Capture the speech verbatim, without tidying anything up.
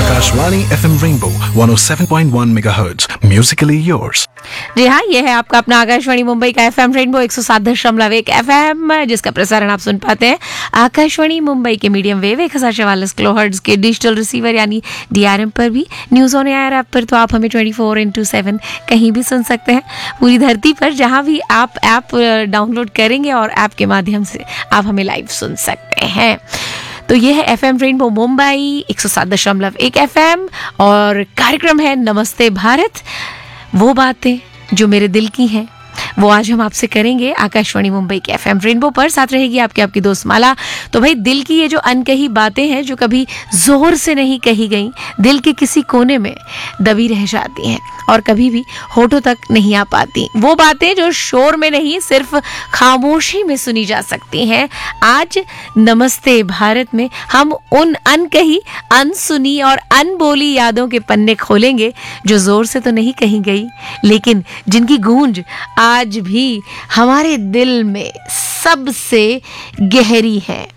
Akashvani F M Rainbow one oh seven point one megahertz. Musically yours. जी हाँ, ये है आपका अपना आकाशवाणी मुंबई का एफएम रेनबो एक सौ सात दशमलव एक एफएम, जिसका प्रसारण आप सुन पाते हैं आकाशवाणी मुंबई के मीडियम वेव एक हजार चवालीस किलोहर्ट्ज के डिजिटल रिसीवर यानी डीआरएम पर भी, न्यूज़ ऑन एयर ऐप पर तो आप हमें ट्वेंटी फोर इंटू सेवन कहीं भी सुन सकते हैं पूरी धरती पर, जहाँ भी आप ऐप डाउनलोड करेंगे और ऐप के माध्यम से आप हमें लाइव सुन सकते हैं। तो ये है एफएम रेनबो मुंबई एक सौ सात दशमलव एक एफएम और कार्यक्रम है नमस्ते भारत। वो बातें जो मेरे दिल की हैं वो आज हम आपसे करेंगे आकाशवाणी मुंबई के एफएम रेनबो पर। साथ रहेगी आपकी आपकी दोस्त माला। तो भाई, दिल की ये जो अनकही बातें हैं जो कभी जोर से नहीं कही गई, दिल के किसी कोने में दबी रह जाती हैं और कभी भी होठों तक नहीं आ पाती, वो बातें जो शोर में नहीं सिर्फ खामोशी में सुनी जा सकती हैं। आज नमस्ते भारत में हम उन अनकही, अनसुनी और अनबोली यादों के पन्ने खोलेंगे जो जोर से तो नहीं कही गई, लेकिन जिनकी गूंज आज भी हमारे दिल में सबसे गहरी है।